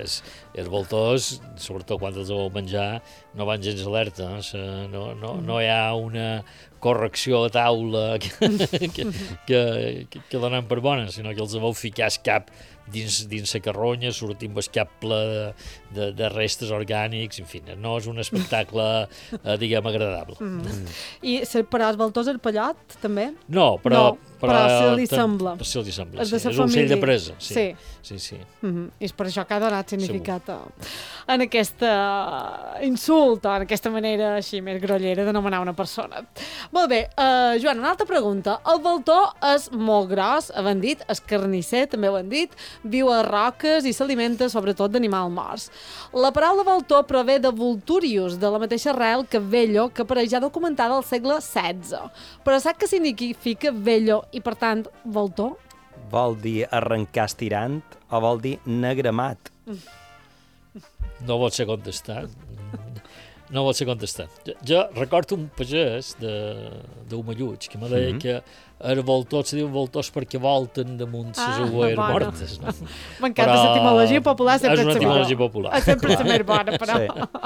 els voltors, sobretot quan els vau menjar, no van gens alerta, no hi ha una correcció a taula que donen per bona, sinó que els vau ficar el cap dins la carronya, sortint amb el cap ple de restes orgànics, en fi, no és un espectacle, diguem, agradable. I per als voltors el pallot, també? No, però se li sembla. Se li sembla, És de sí. sa És un ocell família. de presa, sí. Sí. I és per això que ha donat significat en aquesta insult, o en aquesta manera així més grollera d'anomenar una persona. Molt bé, Joan, una altra pregunta. El voltor és molt gros, hem dit, és carnisser, també ho hem dit, viu a roques i s'alimenta sobretot d'animals morts. La paraula voltor prové de vulturius, de la mateixa arrel que vello, que apareix ja documentada al segle XVI. Però sap què significa vello i, per tant, voltor? Vol dir arrencar estirant o vol dir negramat? No vol ser contestat. No vol ser contestat. Jo recordo un pagès d'Humalluig que me deia que els voltors se diuen voltors perquè volten damunt les ovelles mortes. No? M'encanta l'etimologia popular, sempre és una etimologia popular. Sempre és més bona, però...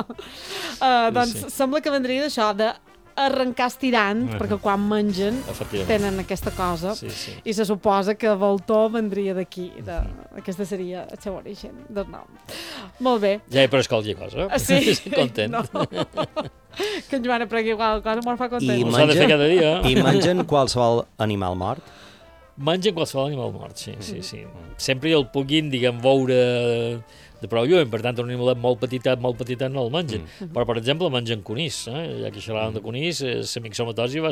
Doncs sembla que vendria d'això, d'arrencar estirant, perquè quan mengen tenen aquesta cosa, i se suposa que voltor vendria d'aquí, aquesta seria el seu origen del nom. Molt bé. Ja he pres qualque cosa. Sí? Content. No. Que en Joan apregui qualque cosa me'n fa content. S'ha de fer cada dia. I mengen qualsevol animal mort? Mengen qualsevol animal mort, sí. Sempre el puguin, diguem, veure de prou lluny, per tant, un animalet molt petitet no el mengen. Però, per exemple, mengen conís, ja que xerràvem de conís, la mixomatosi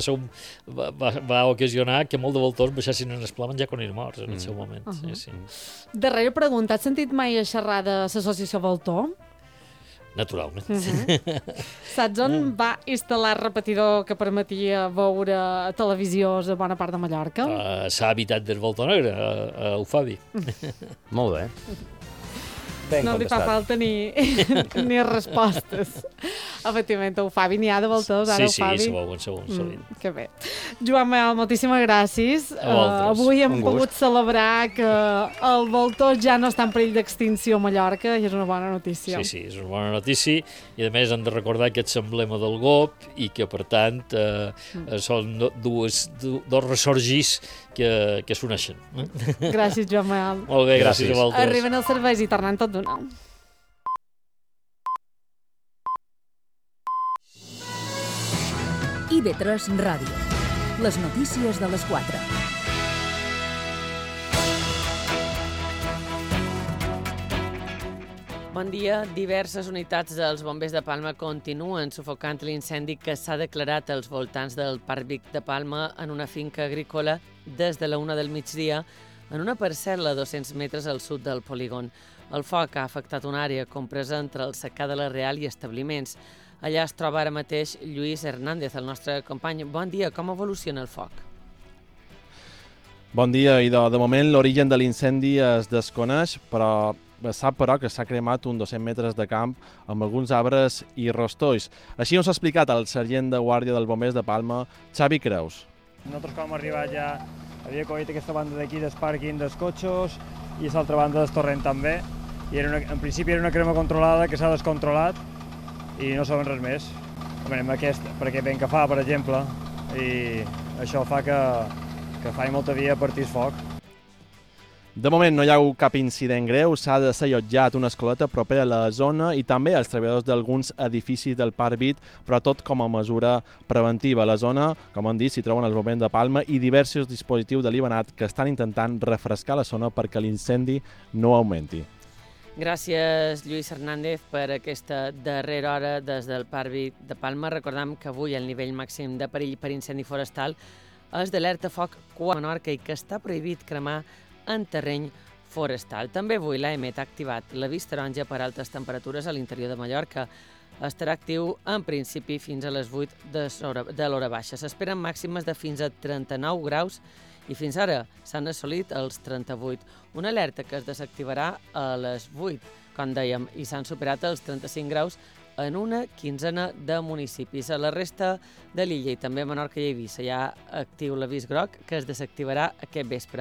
va ocasionar que molt de voltors baixessin en el pla a menjar conills morts en el seu moment. Darrera pregunta, has sentit mai a xerrar de l'associació Voltor? Naturalment. Saps on va instal·lar el repetidor que permetia veure televisió a bona part de Mallorca? S'ha habitat del Voltor Negre, a Eufabi. Molt bé. No li fa falta ni respostes. Efectivament, Eufabi, n'hi ha de voltors, ara Eufabi. Sí, segur. Que bé. Joan Mael, moltíssimes gràcies. Avui hem pogut celebrar que el voltor ja no està en perill d'extinció a Mallorca i és una bona notícia. Sí, és una bona notícia i a més hem de recordar que és l'emblema del GOP i que per tant són dos ressorgis que s'uneixen. Gràcies, Joan Mael. Molt bé, gràcies a vosaltres. Arriben els serveis i tornem tot d'una. IB3 Ràdio. Les notícies de les 4. Bon dia. Diverses unitats dels bombers de Palma continuen sufocant l'incendi que s'ha declarat als voltants del Parc Vic de Palma en una finca agrícola des de la 1 del migdia en una parcel·la a 200 metres al sud del polígon. El foc ha afectat una àrea compresa entre el secà de la Real i establiments. Allà es troba ara mateix Lluís Hernández, el nostre company. Bon dia, com evoluciona el foc? Bon dia, i de moment l'origen de l'incendi es desconeix, però sap que s'ha cremat un 200 metres de camp amb alguns arbres i rostolls. Així ens ha explicat el sergent de guàrdia dels bombers de Palma, Xavi Creus. Nosaltres quan hem arribat ja havia cogut aquesta banda d'aquí del pàrquing dels cotxos i l'altra banda del torrent també. I en principi era una crema controlada que s'ha descontrolat i no saben res més. Perquè ben que fa, per exemple, i això fa que faci molta via a partir el foc. De moment no hi ha hagut cap incident greu, s'ha desallotjat una escoleta propera a la zona i també als treballadors d'alguns edificis del Parc Vic, però tot com a mesura preventiva. A la zona, com han dit, s'hi troben els bombers de Palma i diversos dispositius de l'Ibanat que estan intentant refrescar la zona perquè l'incendi no augmenti. Gràcies, Lluís Hernández, per aquesta darrera hora des del Parc Vic de Palma. Recordem que avui el nivell màxim de perill per incendi forestal és d'alerta foc 4 a Menorca i que està prohibit cremar en terreny forestal. També avui l'AEMET ha activat l'avís taronja per altes temperatures a l'interior de Mallorca. Estarà actiu en principi fins a les 8 de l'hora baixa. S'esperen màximes de fins a 39 graus i fins ara s'han assolit els 38. Una alerta que es desactivarà a les 8, com dèiem, i s'han superat els 35 graus en una quinzena de municipis. A la resta de l'illa i també a Menorca i Eivissa hi ha actiu l'avís groc que es desactivarà aquest vespre.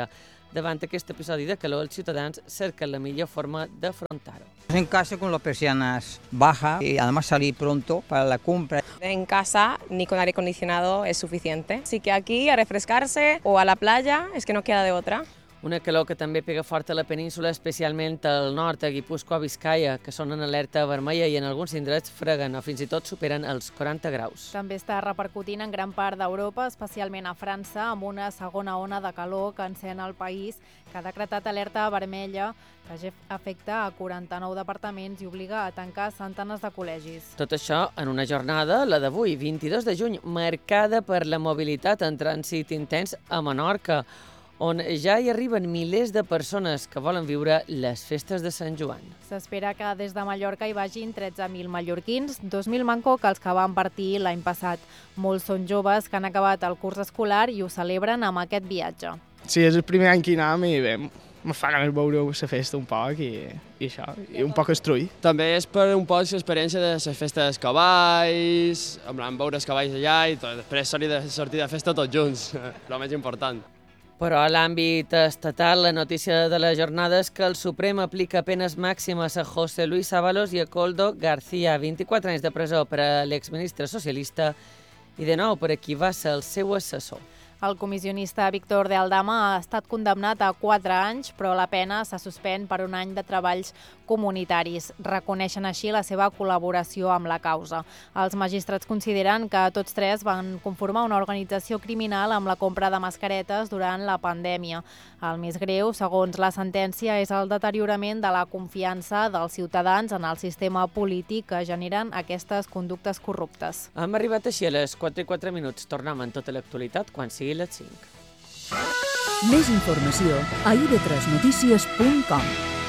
Davant aquest episodi de calor, els ciutadans cerquen la millor forma d'afrontar-ho. En casa con las persianas bajas y además salir pronto para la compra. En casa ni con aire acondicionado es suficiente, así que aquí a refrescarse o a la playa es que no queda de otra. Una calor que també pega fort a la península, especialment al nord, a Guipúscoa, Vizcaya, que són en alerta vermella i en alguns indrets freguen o fins i tot superen els 40 graus. També està repercutint en gran part d'Europa, especialment a França, amb una segona ona de calor que encén el país, que ha decretat alerta vermella, que afecta a 49 departaments i obliga a tancar centenars de col·legis. Tot això en una jornada, la d'avui, 22 de juny, marcada per la mobilitat en trànsit intens a Menorca, on ja hi arriben milers de persones que volen viure les festes de Sant Joan. S'espera que des de Mallorca hi vagin 13.000 mallorquins, 2.000 manco que els que van partir l'any passat. Molts són joves que han acabat el curs escolar i ho celebren amb aquest viatge. Sí, és el primer any que hi anem i bé, me fa ganes veure la festa un poc i això, i un poc estruir. També és per un poc l'experiència de les festes dels cavalls, veure els cavalls allà i després sortir de festa tots junts, el més important. Però a l'àmbit estatal, la notícia de la jornada és que el Suprem aplica penes màximes a José Luis Ábalos i a Koldo García, 24 anys de presó per a l'exministre socialista i de nou per a qui va ser el seu assessor. El comissionista Víctor de Aldama ha estat condemnat a 4 anys, però la pena se suspèn per un any de treballs comunitaris. Reconeixen així la seva col·laboració amb la causa. Els magistrats consideren que tots tres van conformar una organització criminal amb la compra de mascaretes durant la pandèmia. El més greu, segons la sentència, és el deteriorament de la confiança dels ciutadans en el sistema polític que generen aquestes conductes corruptes. Hem arribat així a les 4:04. Tornem en tota l'actualitat quan sigui les 5. Més informació a ib3notícies.com.